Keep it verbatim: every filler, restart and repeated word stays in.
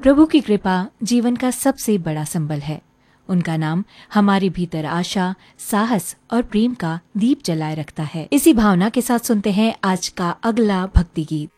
प्रभु की कृपा जीवन का सबसे बड़ा संबल है। उनका नाम हमारे भीतर आशा, साहस और प्रेम का दीप जलाए रखता है। इसी भावना के साथ सुनते हैं आज का अगला भक्ति गीत।